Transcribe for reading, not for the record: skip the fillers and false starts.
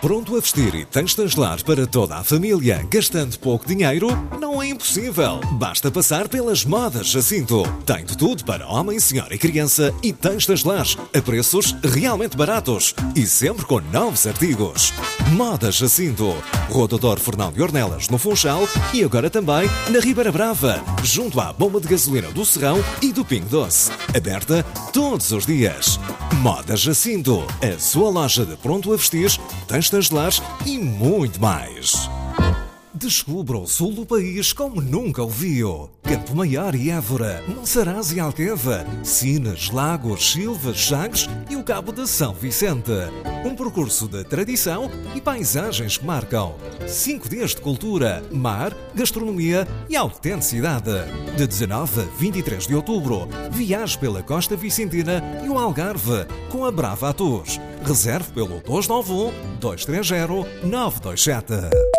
Pronto a vestir e textos lar para toda a família, gastando pouco dinheiro? Não é impossível. Basta passar pelas Modas Jacinto. Tem de tudo para homem, senhora e criança e textos lares a preços realmente baratos e sempre com novos artigos. Modas Jacinto. Rua Doutor Fernão de Ornelas, no Funchal e agora também na Ribeira Brava, junto à bomba de gasolina do Serrão e do Pingo Doce. Aberta todos os dias. Modas Jacinto, a sua loja de pronto a vestir, textos lares e muito mais. Descubra o sul do país como nunca o viu. Campo Maior e Évora, Monsaraz e Alqueva, Sines, Lagos, Silvas, Chaves e o Cabo de São Vicente. Um percurso de tradição e paisagens que marcam. 5 dias de cultura, mar, gastronomia e autenticidade. De 19 a 23 de outubro, viaje pela Costa Vicentina e o Algarve com a Brava Tours. Reserve pelo 291 230 927.